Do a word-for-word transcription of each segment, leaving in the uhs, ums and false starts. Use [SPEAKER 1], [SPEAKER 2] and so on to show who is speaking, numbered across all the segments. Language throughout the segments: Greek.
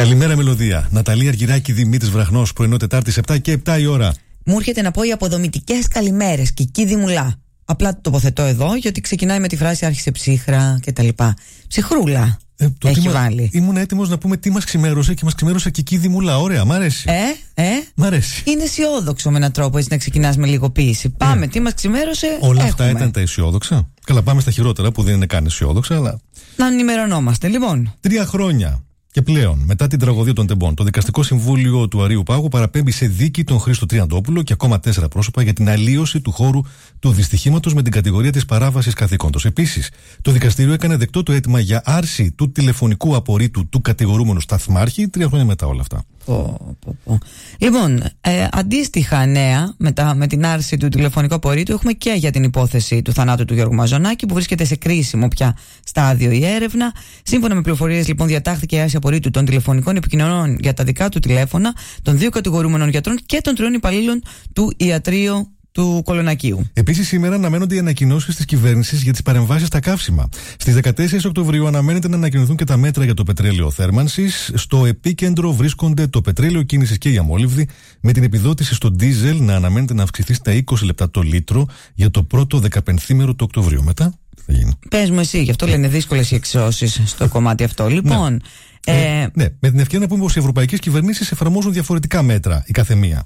[SPEAKER 1] Καλημέρα, Μελωδία. Ναταλία Αργυράκη, Δημήτρης Βραχνός, πρωινό Τετάρτης επτά και επτά η ώρα.
[SPEAKER 2] Μου έρχεται να πω οι αποδομητικές καλημέρες και εκεί δημουλά. Απλά το τοποθετώ εδώ, γιατί ξεκινάει με τη φράση άρχισε ψύχρα κτλ. Ψυχρούλα.
[SPEAKER 1] Ε, το
[SPEAKER 2] έχει
[SPEAKER 1] τίμα,
[SPEAKER 2] βάλει.
[SPEAKER 1] Ήμουν έτοιμος να πούμε τι μας ξημέρωσε και μας ξημέρωσε και εκεί δημουλά. Ωραία, μ' αρέσει.
[SPEAKER 2] Ε, ε.
[SPEAKER 1] Μ' αρέσει.
[SPEAKER 2] Είναι αισιόδοξο με έναν τρόπο έτσι να ξεκινάς με λίγο ποίηση. Πάμε, ε. τι μας ξημέρωσε.
[SPEAKER 1] Όλα
[SPEAKER 2] έχουμε.
[SPEAKER 1] αυτά ήταν τα αισιόδοξα. Καλά, πάμε στα χειρότερα που δεν είναι καν αισιόδοξα, αλλά.
[SPEAKER 2] Να ενημερωνόμαστε, λοιπόν.
[SPEAKER 1] Τρία χρόνια. Και πλέον, μετά την τραγωδία των τεμπών, το Δικαστικό Συμβούλιο του Αρείου Πάγου παραπέμπει σε δίκη τον Χρήστο Τριαντόπουλο και ακόμα τέσσερα πρόσωπα για την αλλίωση του χώρου του δυστυχήματος με την κατηγορία της παράβασης καθηκόντος. Επίσης, το δικαστήριο έκανε δεκτό το αίτημα για άρση του τηλεφωνικού απορρίτου του κατηγορούμενου σταθμάρχη τρία χρόνια μετά όλα αυτά.
[SPEAKER 2] Oh, oh, oh. Λοιπόν, ε, αντίστοιχα νέα μετά, με την άρση του τηλεφωνικού απορρίτου έχουμε και για την υπόθεση του θανάτου του Γιώργου Μαζονάκη, που βρίσκεται σε κρίσιμο πια στάδιο η έρευνα. Σύμφωνα με πληροφορίες, λοιπόν, διατάχθηκε η άρση απορρίτου των τηλεφωνικών επικοινωνιών για τα δικά του τηλέφωνα, των δύο κατηγορούμενων γιατρών και των τριών υπαλλήλων του ιατρείου του Κολονακίου.
[SPEAKER 1] Επίσης, σήμερα αναμένονται οι ανακοινώσεις της κυβέρνησης για τις παρεμβάσεις στα καύσιμα. Στις δεκατέσσερις Οκτωβρίου αναμένεται να ανακοινωθούν και τα μέτρα για το πετρέλαιο θέρμανσης. Στο επίκεντρο βρίσκονται το πετρέλαιο κίνησης και η αμόλυβδη, με την επιδότηση στο ντίζελ να αναμένεται να αυξηθεί στα είκοσι λεπτά το λίτρο για το πρώτο δεκαπενθήμερο του Οκτωβρίου. Μετά, τι θα γίνει.
[SPEAKER 2] Πες μου εσύ, γι' αυτό λένε δύσκολες οι εξώσεις στο κομμάτι αυτό. Λοιπόν.
[SPEAKER 1] Ναι.
[SPEAKER 2] Ε,
[SPEAKER 1] ε, ναι, με την ευκαιρία να πούμε πως οι ευρωπαϊκές κυβερνήσεις εφαρμόζουν διαφορετικά μέτρα η καθεμία.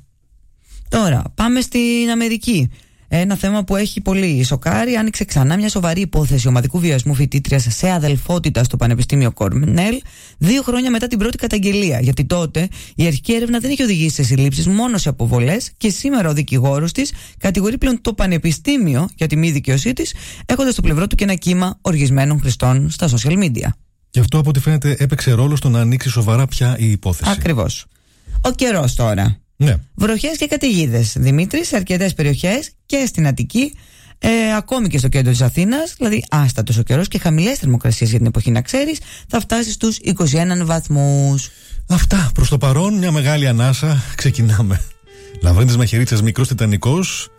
[SPEAKER 2] Τώρα, πάμε στην Αμερική. Ένα θέμα που έχει πολύ σοκάρει. Άνοιξε ξανά μια σοβαρή υπόθεση ομαδικού βιασμού φοιτήτριας σε αδελφότητα στο Πανεπιστήμιο Κορνέλ, δύο χρόνια μετά την πρώτη καταγγελία. Γιατί τότε η αρχική έρευνα δεν είχε οδηγήσει σε συλλήψεις, μόνο σε αποβολές, και σήμερα ο δικηγόρος της κατηγορεί πλέον το Πανεπιστήμιο για τη μη δικαιοσύνη της, έχοντας στο πλευρό του και ένα κύμα οργισμένων χρηστών στα social media.
[SPEAKER 1] Και αυτό, από ό,τι φαίνεται, έπαιξε ρόλο στο να ανοίξει σοβαρά πια η υπόθεση.
[SPEAKER 2] Ακριβώς. Ο καιρός τώρα.
[SPEAKER 1] Ναι.
[SPEAKER 2] Βροχές και καταιγίδες, Δημήτρη, σε αρκετές περιοχές και στην Αττική, ε, ακόμη και στο κέντρο της Αθήνας. Δηλαδή, άστατος ο καιρός και χαμηλές θερμοκρασίες για την εποχή, να ξέρεις, θα φτάσει στους είκοσι ένα βαθμούς.
[SPEAKER 1] Αυτά προς το παρόν, μια μεγάλη ανάσα. Ξεκινάμε. Λαβρέντης Μαχαιρίτσας, μικρός τιτανικός.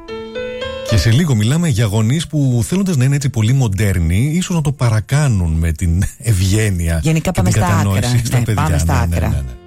[SPEAKER 1] Και σε λίγο μιλάμε για γονείς που, θέλοντας να είναι έτσι πολύ μοντέρνοι, ίσως να το παρακάνουν με την ευγένεια.
[SPEAKER 2] Γενικά
[SPEAKER 1] και
[SPEAKER 2] πάμε
[SPEAKER 1] την
[SPEAKER 2] στα
[SPEAKER 1] κατανόηση
[SPEAKER 2] άκρα.
[SPEAKER 1] στα
[SPEAKER 2] Ναι,
[SPEAKER 1] παιδιά.
[SPEAKER 2] πάμε στα
[SPEAKER 1] ναι,
[SPEAKER 2] άκρα.
[SPEAKER 1] Ναι, ναι, ναι.